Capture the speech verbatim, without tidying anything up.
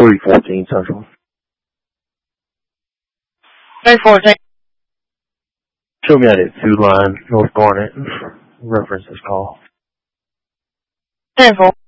three fourteen Central. three fourteen. Show me out at Food Line, North Garnet. Reference this call. ten four.